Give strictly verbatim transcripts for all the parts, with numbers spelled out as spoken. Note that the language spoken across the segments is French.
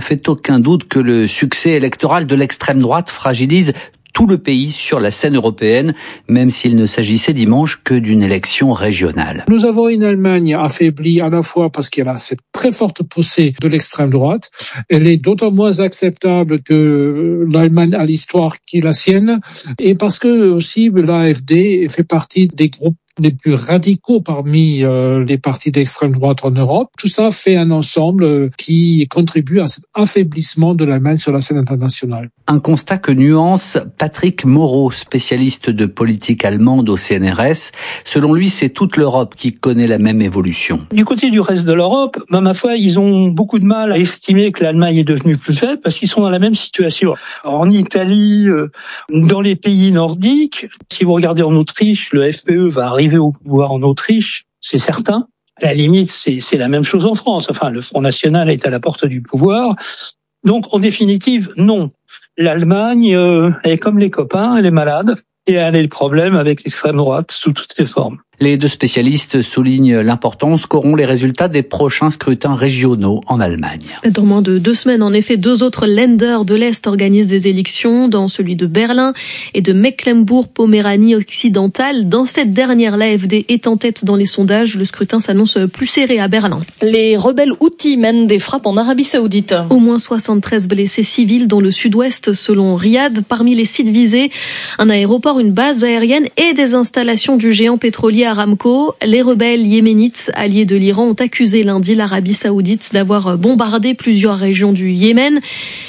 fait aucun doute que le succès électoral de l'extrême droite fragilise tout le pays sur la scène européenne, même s'il ne s'agissait dimanche que d'une élection régionale. Nous avons une Allemagne affaiblie à la fois parce qu'elle a cette très forte poussée de l'extrême droite. Elle est d'autant moins acceptable que l'Allemagne a l'histoire qui est la sienne, et parce que aussi l'A F D fait partie des groupes les plus radicaux parmi euh, les partis d'extrême droite en Europe. Tout ça fait un ensemble euh, qui contribue à cet affaiblissement de l'Allemagne sur la scène internationale. Un constat que nuance Patrick Moreau, spécialiste de politique allemande au C N R S. Selon lui, c'est toute l'Europe qui connaît la même évolution. Du côté du reste de l'Europe, bah, ma foi, ils ont beaucoup de mal à estimer que l'Allemagne est devenue plus faible parce qu'ils sont dans la même situation. En Italie, euh, dans les pays nordiques, si vous regardez en Autriche, le F P E va arriver au pouvoir en Autriche, c'est certain. À la limite, c'est, c'est la même chose en France. Enfin, le Front National est à la porte du pouvoir. Donc, en définitive, non. L'Allemagne euh, est comme les copains, elle est malade et elle a des problèmes avec l'extrême droite sous toutes ses formes. Les deux spécialistes soulignent l'importance qu'auront les résultats des prochains scrutins régionaux en Allemagne. Dans moins de deux semaines, en effet, deux autres Länder de l'Est organisent des élections, dans celui de Berlin et de Mecklembourg-Poméranie occidentale. Dans cette dernière, l'A F D est en tête dans les sondages. Le scrutin s'annonce plus serré à Berlin. Les rebelles Houthis mènent des frappes en Arabie Saoudite. Au moins soixante-treize blessés civils dans le sud-ouest, selon Riyad. Parmi les sites visés, un aéroport, une base aérienne et des installations du géant pétrolier Aramco. Les rebelles yéménites alliés de l'Iran ont accusé lundi l'Arabie Saoudite d'avoir bombardé plusieurs régions du Yémen.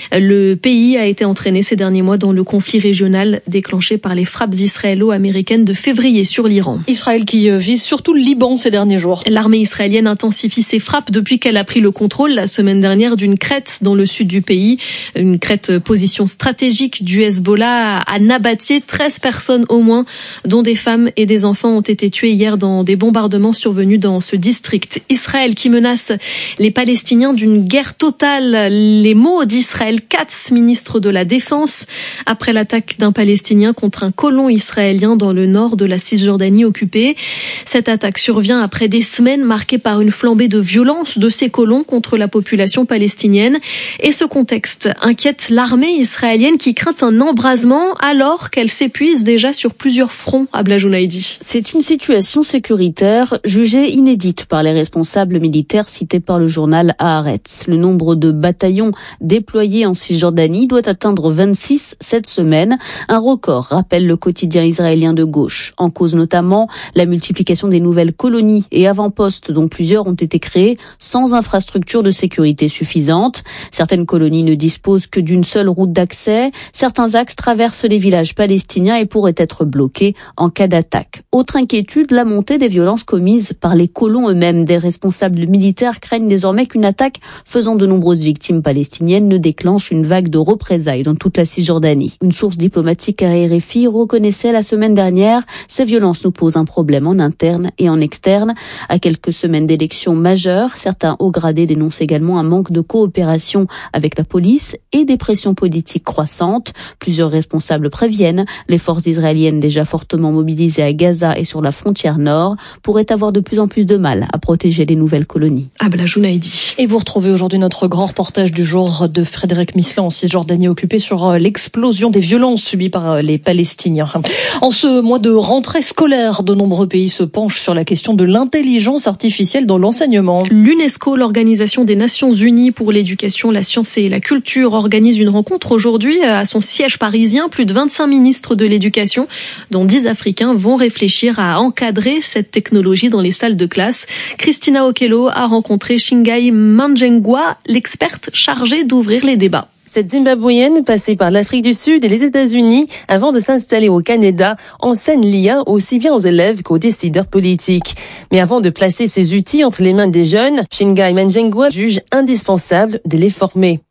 Le pays a été entraîné ces derniers mois dans le conflit régional déclenché par les frappes israélo-américaines de février sur l'Iran. Israël qui vise surtout le Liban ces derniers jours. L'armée israélienne intensifie ses frappes depuis qu'elle a pris le contrôle la semaine dernière d'une crête dans le sud du pays. Une crête position stratégique du Hezbollah à Nabatieh. treize personnes au moins, dont des femmes et des enfants, ont été tuées hier dans des bombardements survenus dans ce district. Israël qui menace les Palestiniens d'une guerre totale. Les mots d'Israël Katz, ministre de la Défense, après l'attaque d'un Palestinien contre un colon israélien dans le nord de la Cisjordanie occupée. Cette attaque survient après des semaines marquées par une flambée de violence de ces colons contre la population palestinienne. Et ce contexte inquiète l'armée israélienne qui craint un embrasement alors qu'elle s'épuise déjà sur plusieurs fronts à Blajounaïdi. C'est une situation sécuritaire jugée inédite par les responsables militaires cités par le journal Haaretz. Le nombre de bataillons déployés en Cisjordanie doit atteindre vingt-six cette semaine, un record, rappelle le quotidien israélien de gauche. En cause notamment la multiplication des nouvelles colonies et avant-postes dont plusieurs ont été créés sans infrastructure de sécurité suffisante. Certaines colonies ne disposent que d'une seule route d'accès. Certains axes traversent les villages palestiniens et pourraient être bloqués en cas d'attaque. Autre inquiétude, la montée des violences commises par les colons eux-mêmes. Des responsables militaires craignent désormais qu'une attaque faisant de nombreuses victimes palestiniennes ne déclenche une vague de représailles dans toute la Cisjordanie. Une source diplomatique à R F I reconnaissait la semaine dernière, ces violences nous posent un problème en interne et en externe. À quelques semaines d'élections majeures, certains hauts gradés dénoncent également un manque de coopération avec la police et des pressions politiques croissantes. Plusieurs responsables préviennent, les forces israéliennes déjà fortement mobilisées à Gaza et sur la frontière nord pourraient avoir de plus en plus de mal à protéger les nouvelles colonies. Abla Jounaïdi. Et vous retrouvez aujourd'hui notre grand reportage du jour de Frédéric Mislan en Cisjordanie occupée sur l'explosion des violences subies par les Palestiniens. En ce mois de rentrée scolaire, de nombreux pays se penchent sur la question de l'intelligence artificielle dans l'enseignement. L'UNESCO, l'Organisation des Nations Unies pour l'éducation, la science et la culture, organise une rencontre aujourd'hui à son siège parisien. Plus de vingt-cinq ministres de l'éducation, dont dix Africains, vont réfléchir à encadrer cette technologie dans les salles de classe. Christina Okello a rencontré Shingai Manjengwa, l'experte chargée d'ouvrir les débats. Cette Zimbabwéenne, passée par l'Afrique du Sud et les États-Unis avant de s'installer au Canada, enseigne l'I A aussi bien aux élèves qu'aux décideurs politiques. Mais avant de placer ces outils entre les mains des jeunes, Shingai Manjengwa juge indispensable de les former.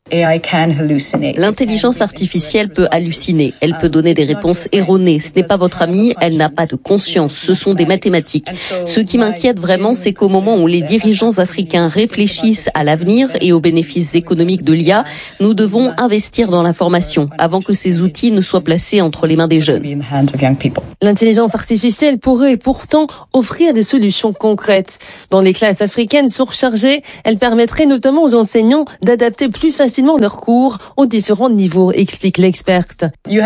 L'intelligence artificielle peut halluciner, elle peut donner des réponses erronées. Ce n'est pas votre amie, elle n'a pas de conscience, ce sont des mathématiques. Ce qui m'inquiète vraiment, c'est qu'au moment où les dirigeants africains réfléchissent à l'avenir et aux bénéfices économiques de l'I A, nous devons investir dans la formation avant que ces outils ne soient placés entre les mains des jeunes. L'intelligence artificielle pourrait pourtant offrir des solutions concrètes. Dans les classes africaines surchargées, elle permettrait notamment aux enseignants d'adapter plus facilement facilement leurs cours aux différents niveaux, explique l'experte.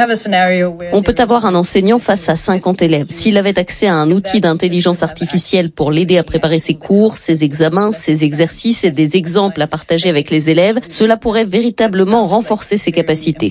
On peut avoir un enseignant face à cinquante élèves. S'il avait accès à un outil d'intelligence artificielle pour l'aider à préparer ses cours, ses examens, ses exercices et des exemples à partager avec les élèves, cela pourrait véritablement renforcer ses capacités.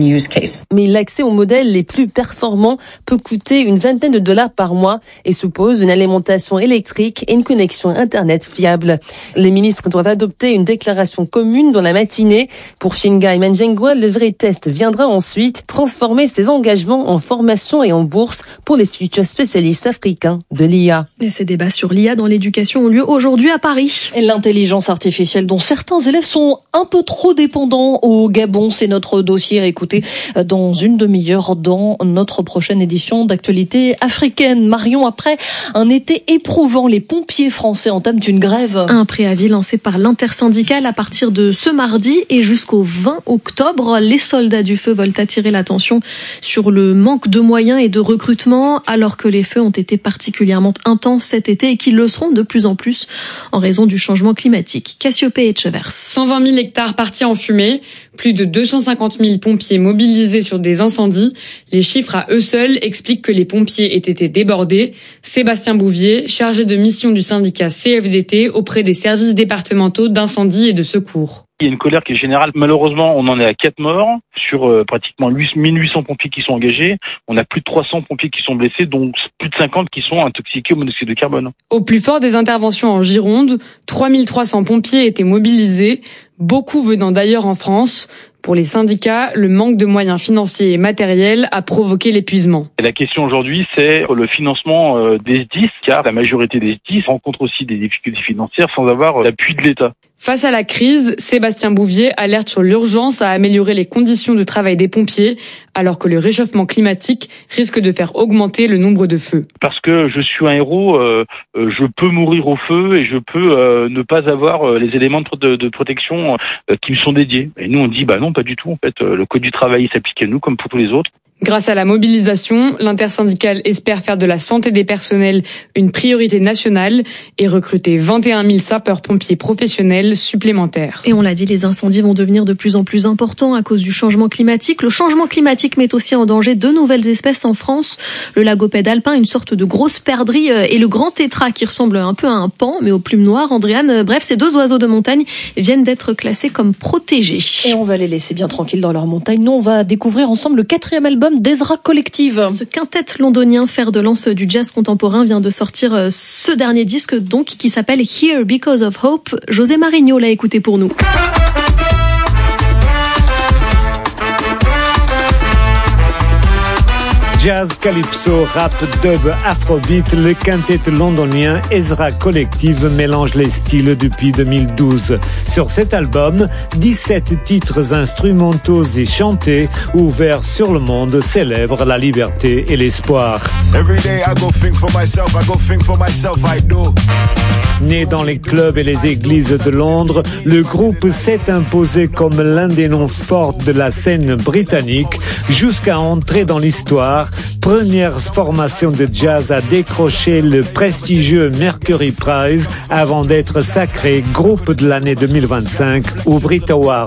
Mais l'accès aux modèles les plus performants peut coûter une vingtaine de dollars par mois et suppose une alimentation électrique et une connexion Internet fiable. Les ministres doivent adopter une déclaration commune dans la matinée. Pour Shingai Manjengwa, le vrai test viendra ensuite transformer ses engagements en formation et en bourse pour les futurs spécialistes africains de l'I A. Et ces débats sur l'I A dans l'éducation ont lieu aujourd'hui à Paris. Et l'intelligence artificielle dont certains élèves sont un peu trop dépendants au Gabon, c'est notre dossier à écouter dans une demi-heure dans notre prochaine édition d'Actualité africaine. Marion, après un été éprouvant, les pompiers français entament une grève. Un préavis lancé par l'intersyndicale à partir de ce mardi et jusqu'au vingt octobre. Les soldats du feu veulent attirer l'attention sur le manque de moyens et de recrutement alors que les feux ont été particulièrement intenses cet été et qu'ils le seront de plus en plus en raison du changement climatique. Cassiopée et Chevers. cent vingt mille hectares partis en fumée, plus de deux cent cinquante mille pompiers mobilisés sur des incendies. Les chiffres à eux seuls expliquent que les pompiers aient été débordés. Sébastien Bouvier, chargé de mission du syndicat C F D T auprès des services départementaux d'incendie et de secours. Il y a une colère qui est générale. Malheureusement, on en est à quatre morts sur euh, pratiquement mille huit cents pompiers qui sont engagés. On a plus de trois cents pompiers qui sont blessés, donc plus de cinquante qui sont intoxiqués au monoxyde de carbone. Au plus fort des interventions en Gironde, trois mille trois cents pompiers étaient mobilisés, beaucoup venant d'ailleurs en France. Pour les syndicats, le manque de moyens financiers et matériels a provoqué l'épuisement. Et la question aujourd'hui, c'est le financement des S D I S, car la majorité des S D I S rencontrent aussi des difficultés financières sans avoir l'appui de l'État. Face à la crise, Sébastien Bouvier alerte sur l'urgence à améliorer les conditions de travail des pompiers, alors que le réchauffement climatique risque de faire augmenter le nombre de feux. Parce que je suis un héros, euh, je peux mourir au feu et je peux euh, ne pas avoir euh, les éléments de, de protection euh, qui me sont dédiés. Et nous, on dit, bah non, pas du tout. En fait, euh, le code du travail s'applique à nous comme pour tous les autres. Grâce à la mobilisation, l'intersyndicale espère faire de la santé des personnels une priorité nationale et recruter vingt et un mille sapeurs-pompiers professionnels supplémentaires. Et on l'a dit, les incendies vont devenir de plus en plus importants à cause du changement climatique. Le changement climatique met aussi en danger de nouvelles espèces en France. Le lagopède alpin, une sorte de grosse perdrix, et le grand tétra qui ressemble un peu à un paon, mais aux plumes noires. Andréane, bref, ces deux oiseaux de montagne viennent d'être classés comme protégés. Et on va les laisser bien tranquilles dans leur montagne. Nous, on va découvrir ensemble le quatrième album d'Ezra Collective. Ce quintet londonien, fer de lance du jazz contemporain, vient de sortir ce dernier disque donc qui s'appelle Here Because of Hope. José Marigno l'a écouté pour nous. Jazz, calypso, rap, dub, afrobeat, le quintet londonien Ezra Collective mélange les styles depuis deux mille douze. Sur cet album, dix-sept titres instrumentaux et chantés, ouverts sur le monde, célèbrent la liberté et l'espoir. Né dans les clubs et les églises de Londres, le groupe s'est imposé comme l'un des noms forts de la scène britannique jusqu'à entrer dans l'histoire. Première formation de jazz à décrocher le prestigieux Mercury Prize avant d'être sacré groupe de l'année deux mille vingt-cinq aux Brit Awards.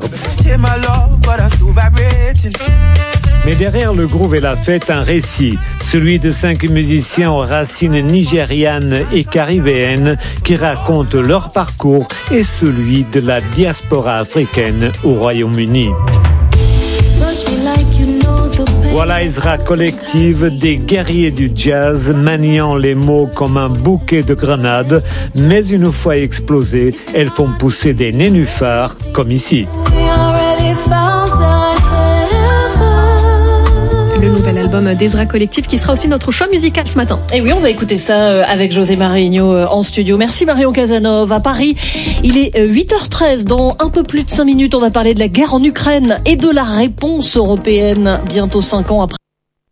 Mais derrière le groove et la fête, un récit, celui de cinq musiciens aux racines nigérianes et caribéennes qui racontent leur parcours et celui de la diaspora africaine au Royaume-Uni. Voilà Ezra Collective, des guerriers du jazz maniant les mots comme un bouquet de grenades, mais une fois explosées, elles font pousser des nénuphars comme ici. Le nouvel album d'Ezra Collective qui sera aussi notre choix musical ce matin. Et oui, on va écouter ça avec José Marigno en studio. Merci Marion Casanova. À Paris, il est huit heures treize. Dans un peu plus de cinq minutes, on va parler de la guerre en Ukraine et de la réponse européenne bientôt cinq ans après.